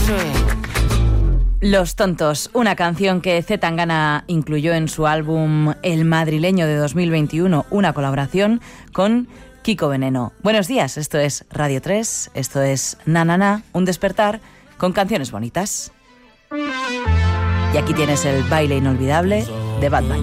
Los Tontos, una canción que C. Tangana incluyó en su álbum El Madrileño de 2021, una colaboración con Kiko Veneno. Buenos días, esto es Radio 3, esto es Na Na Na, un despertar con canciones bonitas. Y aquí tienes el baile inolvidable de Bad Bunny.